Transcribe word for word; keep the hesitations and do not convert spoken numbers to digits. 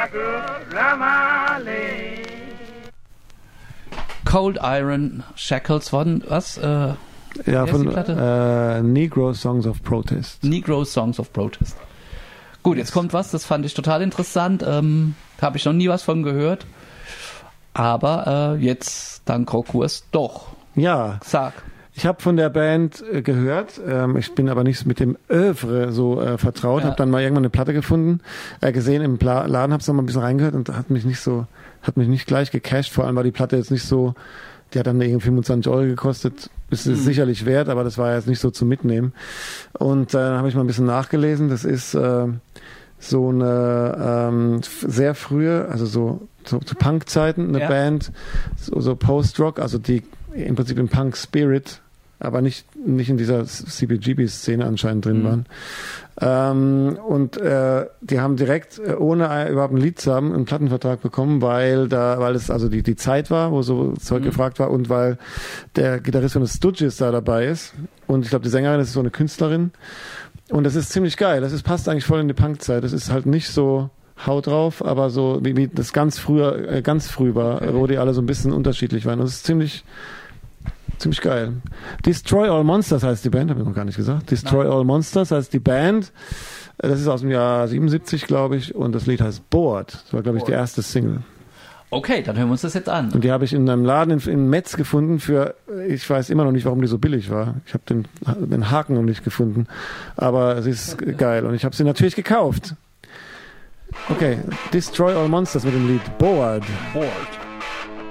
Cold Iron Shackles von was? Äh, ja, von äh, Negro Songs of Protest. Negro Songs of Protest. Gut, jetzt kommt was, das fand ich total interessant. Ähm, habe ich noch nie was von gehört. Aber äh, jetzt dank Rockurs doch. Ja. Sag. Ich habe von der Band äh, gehört, ähm, ich bin aber nicht mit dem Övre so äh, vertraut, ja. Habe dann mal irgendwann eine Platte gefunden, äh, gesehen im Pla- Laden, habe es noch mal ein bisschen reingehört und hat mich nicht so, hat mich nicht gleich gecasht, vor allem war die Platte jetzt nicht so, die hat dann irgendwie fünfundzwanzig Euro gekostet, ist es mhm. sicherlich wert, aber das war jetzt nicht so zum Mitnehmen. Und äh, dann habe ich mal ein bisschen nachgelesen, das ist äh, so eine ähm, sehr frühe, also so, so zu Punk-Zeiten, eine ja. Band, so, so Post-Rock, also die im Prinzip im Punk-Spirit, aber nicht, nicht in dieser C B G B-Szene anscheinend drin mhm. waren. Ähm, und äh, die haben direkt, äh, ohne ein, überhaupt ein Lied zu haben, einen Plattenvertrag bekommen, weil da, weil es also die, die Zeit war, wo so Zeug mhm. gefragt war und weil der Gitarrist von den Stooges da dabei ist. Und ich glaube, die Sängerin ist so eine Künstlerin. Und das ist ziemlich geil. Das ist, passt eigentlich voll in die Punkzeit. Das ist halt nicht so Haut drauf, aber so wie, wie das ganz früher, äh, ganz früh war, okay. wo die alle so ein bisschen unterschiedlich waren. Das ist ziemlich Ziemlich geil. Destroy All Monsters heißt die Band, habe ich noch gar nicht gesagt. Destroy Nein. All Monsters heißt die Band. Das ist aus dem Jahr siebenundsiebzig, glaube ich, und das Lied heißt Bored. Das war, glaube ich, die erste Single. Okay, dann hören wir uns das jetzt an. Und die habe ich in einem Laden in, in Metz gefunden für, ich weiß immer noch nicht, warum die so billig war. Ich habe den, den Haken noch nicht gefunden, aber sie ist geil und ich habe sie natürlich gekauft. Okay, Destroy All Monsters mit dem Lied Bored. Bored.